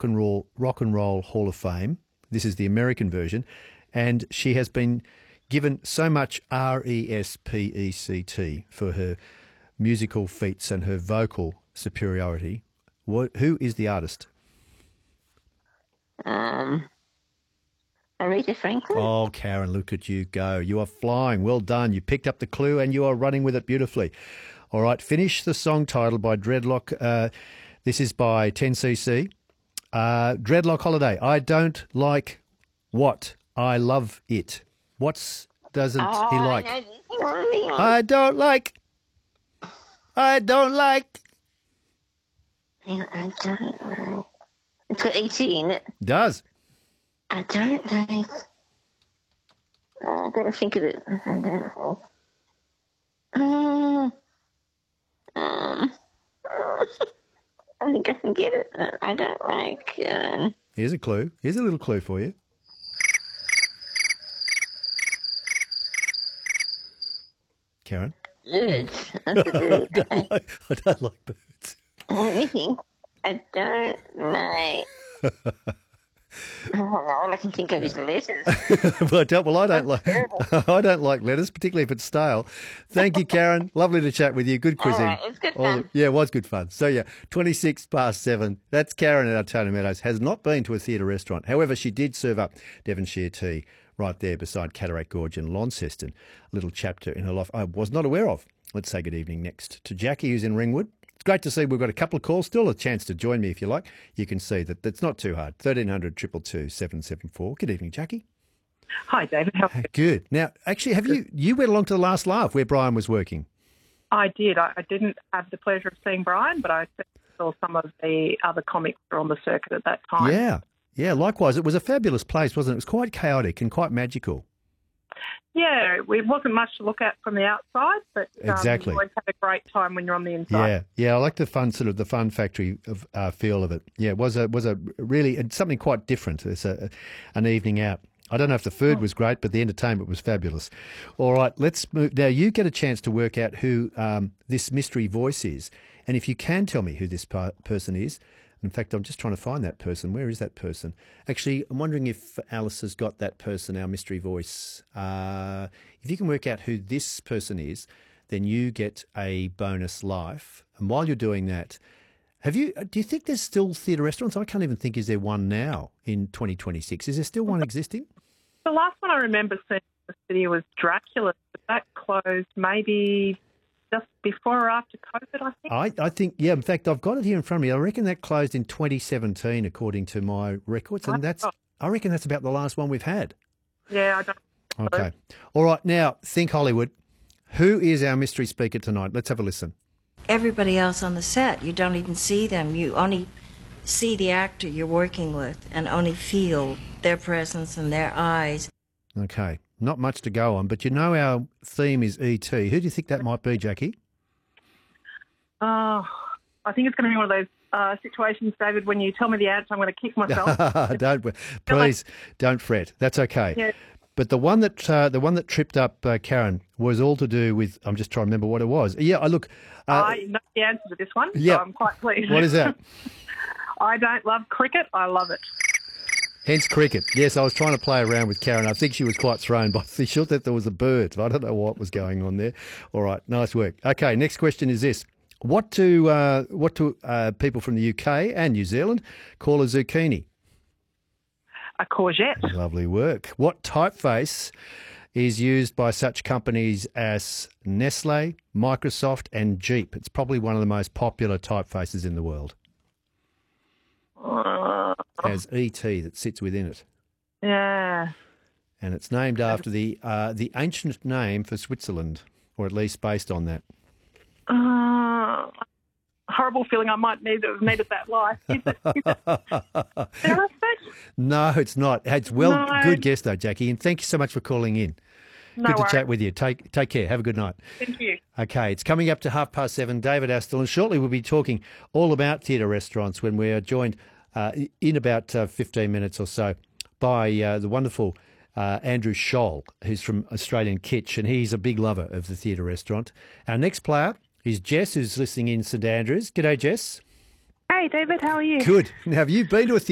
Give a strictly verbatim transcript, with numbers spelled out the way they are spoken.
Rock and Roll Rock and Roll Hall of Fame. This is the American version, and she has been given so much R E S P E C T for her musical feats and her vocal superiority. What? Who is the artist? Um, Aretha Franklin. Oh, Karen, look at you go. You are flying. Well done. You picked up the clue and you are running with it beautifully. All right, finish the song title by Dreadlock. Uh, this is by ten C C. Uh, Dreadlock Holiday. I don't like what? I love it. What's doesn't oh, he like? I, know. I don't like. I don't like. I don't know. It's got E T in it. Does. I don't know. Oh, I've got to think of it. I don't know. Um, um, I think I can get it. I don't like. Um, Here's a clue. Here's a little clue for you. Karen? birds. That's a bird. I, don't like, I don't like birds. Let me think. I don't like. Oh, all I can think of is letters. well, I don't, well, I don't like. I don't like lettuce, particularly if it's stale. Thank you, Karen. Lovely to chat with you. Good quizzing. All right, it's good All- fun. yeah, it was good fun. So yeah, twenty-six past seven. That's Karen at Altona Meadows. Has not been to a theatre restaurant. However, she did serve up Devonshire tea right there beside Cataract Gorge in Launceston. A little chapter in her life I was not aware of. Let's say good evening next to Jackie, who's in Ringwood. It's great to see we've got a couple of calls, still a chance to join me if you like. You can see that that's not too hard. thirteen hundred, two two two, seven seven four. Good evening, Jackie. Hi, David. How are you? Good. Now, actually, have you, you went along to the last laugh where Brian was working? I did. I, I didn't have the pleasure of seeing Brian, but I saw some of the other comics that were on the circuit at that time. Yeah. Yeah, likewise. It was a fabulous place, wasn't it? It was quite chaotic and quite magical. Yeah, it wasn't much to look at from the outside, but um, Exactly. you always have a great time when you're on the inside. Yeah, yeah, I like the fun sort of the fun factory of uh, feel of it. Yeah, it was a was a really it's something quite different. It's a an evening out. I don't know if the food was great, but the entertainment was fabulous. All right, let's move now. You get a chance to work out who um, this mystery voice is, and if you can tell me who this per- person is. In fact, I'm just trying to find that person. Where is that person? Actually, I'm wondering if Alice has got that person, our mystery voice. Uh, if you can work out who this person is, then you get a bonus life. And while you're doing that, have you? Do you think there's still theatre restaurants? I can't even think. Is there one now in twenty twenty-six? Is there still one existing? The last one I remember seeing in the city was Dracula, but that closed maybe just before or after COVID, I think. I, I think, yeah, in fact, I've got it here in front of me. I reckon that closed in twenty seventeen, according to my records. And that's, I reckon that's about the last one we've had. Yeah, I don't Okay. All right. Now, think Hollywood. Who is our mystery speaker tonight? Let's have a listen. Everybody else on the set, you don't even see them. You only see the actor you're working with and only feel their presence and their eyes. Okay. Not much to go on, but you know our theme is E T. Who do you think that might be, Jackie? Uh, I think it's going to be one of those uh, situations, David, when you tell me the answer, I'm going to kick myself. don't please don't fret. That's okay. Yeah. But the one that uh, the one that tripped up uh, Karen was all to do with. I'm just trying to remember what it was. Yeah, I look. Uh, I know the answer to this one, yeah. so I'm quite pleased. What is that? I don't love cricket. I love it. Hence cricket. Yes, I was trying to play around with Karen. I think she was quite thrown by the shot that there was a bird. I don't know what was going on there. All right, nice work. Okay, next question is this. What do, uh, what do uh, people from the U K and New Zealand call a zucchini? A courgette. Lovely work. What typeface is used by such companies as Nestle, Microsoft and Jeep? It's probably one of the most popular typefaces in the world. Uh, Has E T that sits within it. yeah. And it's named after the uh, the ancient name for Switzerland, or at least based on that. Uh, horrible feeling I might need to have needed that life. Is it, is it Therafit? No, it's not. It's well, No. good guess though, Jackie, and thank you so much for calling in. No Good to worries. chat with you. Take take care. Have a good night. Thank you. Okay, it's coming up to half past seven. David Astle, and shortly we'll be talking all about theatre restaurants when we are joined uh, in about uh, fifteen minutes or so by uh, the wonderful uh, Andrew Scholl, who's from Australian Kitch, and he's a big lover of the theatre restaurant. Our next player is Jess, who's listening in St Andrews. G'day, Jess. Hey, David, how are you? Good. Now, have you been to a theatre